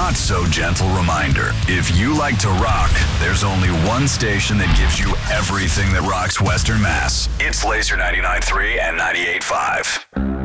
not so gentle reminder. If you like to rock, there's only one station that gives you everything that rocks Western Mass. It's Laser 99.3 and 98.5.